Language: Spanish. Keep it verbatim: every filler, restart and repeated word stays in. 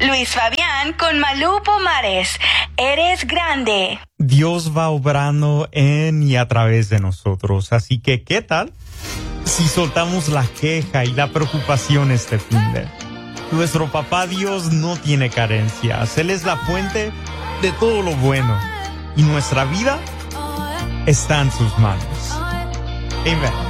Luis Fabián con Malú Pomares. Eres grande. Dios va obrando en y a través de nosotros. Así que, ¿qué tal si soltamos la queja y la preocupación este fin de? Nuestro papá Dios no tiene carencias. Él es la fuente de todo lo bueno. Y nuestra vida está en sus manos. Amén.